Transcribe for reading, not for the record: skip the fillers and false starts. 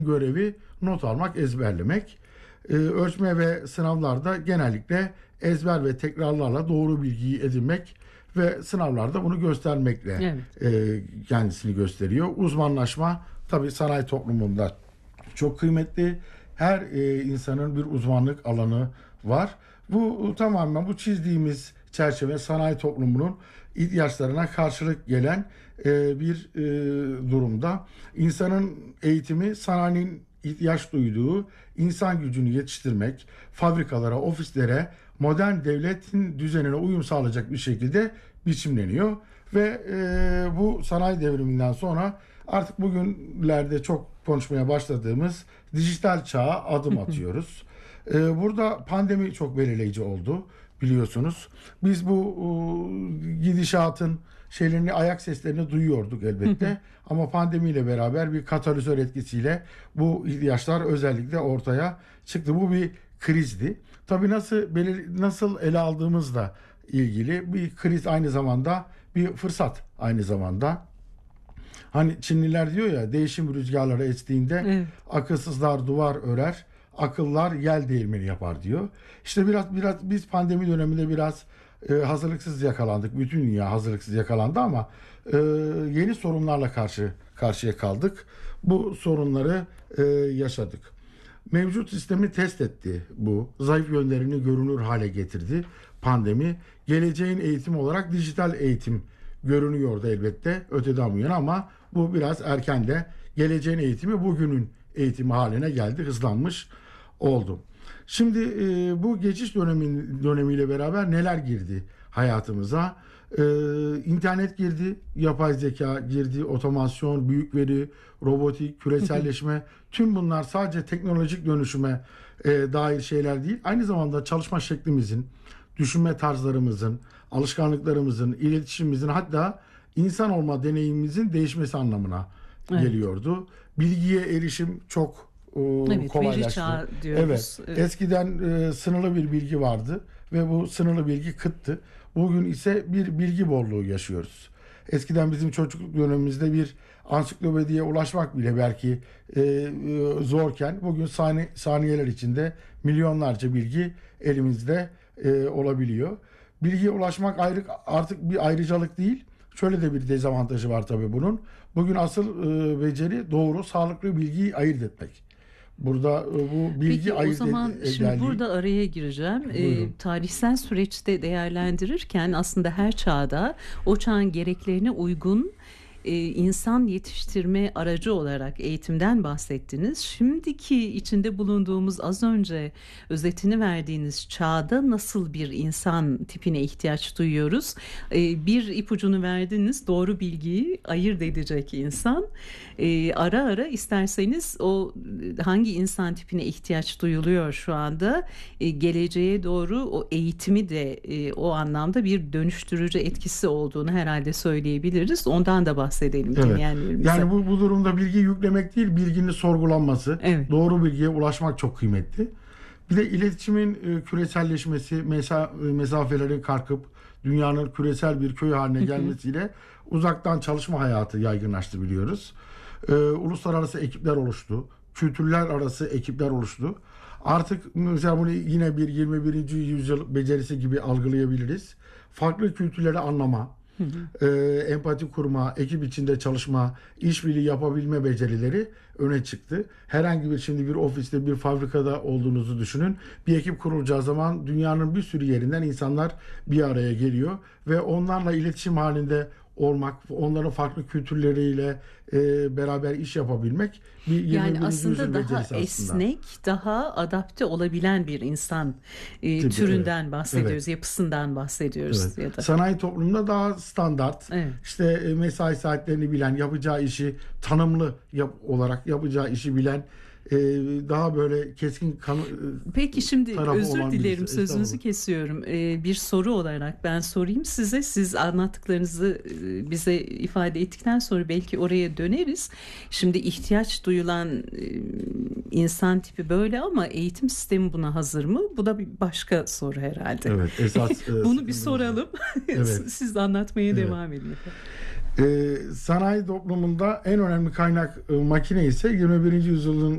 görevi not almak, ezberlemek. Ölçme ve sınavlarda genellikle ezber ve tekrarlarla doğru bilgiyi edinmek ve sınavlarda bunu göstermekle kendisini gösteriyor. Uzmanlaşma tabii sanayi toplumunda çok kıymetli. Her insanın bir uzmanlık alanı var. Bu tamamen bu çizdiğimiz çerçeve sanayi toplumunun ihtiyaçlarına karşılık gelen bir durumda. İnsanın eğitimi sanayinin ihtiyaç duyduğu insan gücünü yetiştirmek, fabrikalara, ofislere, modern devletin düzenine uyum sağlayacak bir şekilde biçimleniyor. Ve bu sanayi devriminden sonra artık bugünlerde çok konuşmaya başladığımız dijital çağa adım atıyoruz. Burada pandemi çok belirleyici oldu biliyorsunuz. Biz bu gidişatın ayak seslerini duyuyorduk elbette. Ama pandemiyle beraber bir katalizör etkisiyle bu ihtiyaçlar özellikle ortaya çıktı. Bu bir krizdi. Tabii nasıl ele aldığımızla ilgili bir kriz, aynı zamanda bir fırsat aynı zamanda. Hani Çinliler diyor ya, değişim rüzgarları estiğinde akılsızlar duvar örer, akıllar yel değirmeni yapar diyor. İşte biraz biz pandemi döneminde biraz hazırlıksız yakalandık. Bütün dünya hazırlıksız yakalandı ama yeni sorunlarla karşıya kaldık. Bu sorunları yaşadık. Mevcut sistemi test etti bu. Zayıf yönlerini görünür hale getirdi pandemi. Geleceğin eğitimi olarak dijital eğitim görünüyordu elbette öteden bu yana, ama bu biraz erken de geleceğin eğitimi bugünün eğitimi haline geldi, hızlanmış oldu. Şimdi bu geçiş dönemiyle beraber neler girdi hayatımıza? İnternet girdi, yapay zeka girdi, otomasyon, büyük veri, robotik, küreselleşme, tüm bunlar sadece teknolojik dönüşüme dair şeyler değil. Aynı zamanda çalışma şeklimizin, düşünme tarzlarımızın, alışkanlıklarımızın, iletişimimizin, hatta insan olma deneyimimizin değişmesi anlamına geliyordu. Bilgiye erişim çok kolaylaştı. Veri çağı diyoruz. Evet. Eskiden sınırlı bir bilgi vardı ve bu sınırlı bilgi kıttı. Bugün ise bir bilgi bolluğu yaşıyoruz. Eskiden bizim çocukluk dönemimizde bir ansiklopediye ulaşmak bile belki zorken, bugün saniyeler içinde milyonlarca bilgi elimizde olabiliyor. Bilgiye ulaşmak artık bir ayrıcalık değil. Şöyle de bir dezavantajı var tabii bunun. Bugün asıl beceri doğru, sağlıklı bilgiyi ayırt etmek. Burada bu bilgi Peki, ayırt o zaman şimdi burada araya gireceğim. Tarihsel süreçte değerlendirirken aslında her çağda o çağın gereklerine uygun insan yetiştirme aracı olarak eğitimden bahsettiniz. Şimdiki içinde bulunduğumuz, az önce özetini verdiğiniz çağda nasıl bir insan tipine ihtiyaç duyuyoruz? Bir ipucunu verdiniz, doğru bilgiyi ayırt edecek insan. Ara ara isterseniz o hangi insan tipine ihtiyaç duyuluyor şu anda? Geleceğe doğru o eğitimi de o anlamda bir dönüştürücü etkisi olduğunu herhalde söyleyebiliriz. Ondan da bahsedelim dinleyenlerimize. Yani bu durumda bilgi yüklemek değil, bilginin sorgulanması, doğru bilgiye ulaşmak çok kıymetli. Bir de iletişimin küreselleşmesi, mesafelerin kalkıp dünyanın küresel bir köy haline gelmesiyle uzaktan çalışma hayatı yaygınlaştı biliyoruz. Uluslararası ekipler oluştu. Kültürler arası ekipler oluştu. Artık mesela bunu yine bir 21. yüzyıl becerisi gibi algılayabiliriz. Farklı kültürleri anlama, empati kurma, ekip içinde çalışma, işbirliği yapabilme becerileri öne çıktı. Herhangi bir ofiste, bir fabrikada olduğunuzu düşünün. Bir ekip kurulacağı zaman dünyanın bir sürü yerinden insanlar bir araya geliyor ve onlarla iletişim halinde olmak, onların farklı kültürleriyle beraber iş yapabilmek bir 21. Yani aslında daha becerisi esnek, daha adapte olabilen bir insan türünden bahsediyoruz, yapısından bahsediyoruz. Ya da. Sanayi toplumunda daha standart, işte mesai saatlerini bilen, yapacağı işi tanımlı olarak yapacağı işi bilen, daha böyle keskin Peki şimdi özür dilerim, birisi. sözünüzü kesiyorum. Bir soru olarak ben sorayım size. Siz anlattıklarınızı bize ifade ettikten sonra belki oraya döneriz. Şimdi ihtiyaç duyulan insan tipi böyle ama eğitim sistemi buna hazır mı? Bu da bir başka soru herhalde. Evet, esas bunu bir soralım. Siz anlatmaya devam edin. Sanayi toplumunda en önemli kaynak makine ise 21. yüzyılın